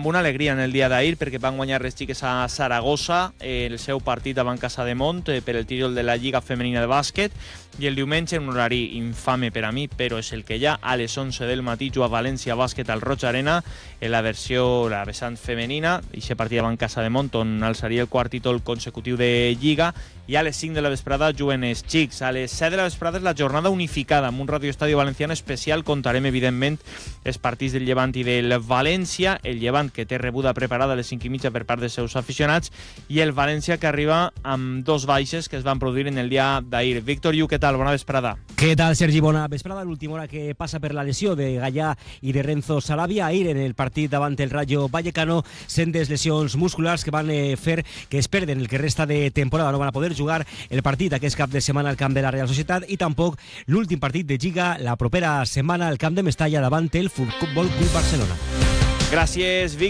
amb una alegria en el dia d'ahir perquè van guanyar les xiques a Saragossa el seu partit davant Casademont per el títol de la Lliga Femenina de Bàsquet, i el diumenge, un horari infame per a mi, però és el que hi ha, a les 11 del matí juga València Bàsquet al Roig Arena en la vessant femenina, i aquest partit davant Casademont on alçaria el quart títol consecutiu de Lliga, i a les 5 de la vesprada juguen els xics. A les 7 de la vesprada és la jornada unificada amb un Radio Estadio Valenciano especial. Contarem evidentment els partits del Llevant i del València, el Llevant que té rebuda preparada a les 5:30 per part dels seus aficionats, i el València que arriba amb 2 baixes que es van produir en el dia d'ahir. Víctor Lluc, què tal? Bona vesprada. Què tal, Sergi? Bona vesprada. L'última hora que passa per la lesió de Gallà i de Renzo Salavia ahir en el partit davant el Rayo Vallecano, sendes lesions musculars que van fer que es perden el que resta de temporada. No van a poder jugar el partit aquest cap de setmana al camp de la Real Societat i tampoc l'últim partit de Lliga la propera setmana al camp de Mestalla davant el Futbol Club Barcelona. Gràcies, Víctor.